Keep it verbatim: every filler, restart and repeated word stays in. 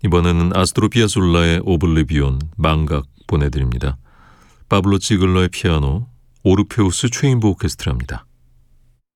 이번에는 아스트로 피아솔라의 오블리비온 망각 보내드립니다. 파블로 지글러의 피아노, 오르페우스 체인부 오케스트라입니다.